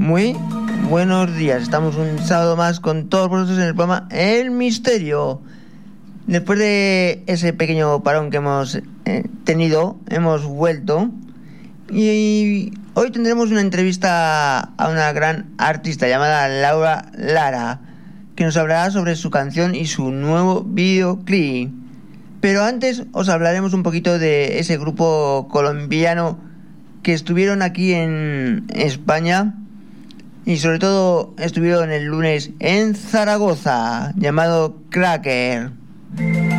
Muy buenos días, estamos un sábado más con todos vosotros en el programa El Misterio. Después de ese pequeño parón que hemos tenido, hemos vuelto y hoy tendremos una entrevista a una gran artista llamada Laura Lara, que nos hablará sobre su canción y su nuevo videoclip. Pero antes os hablaremos un poquito de ese grupo colombiano que estuvieron aquí en España y sobre todo estuvieron el lunes en Zaragoza, llamado Cracker.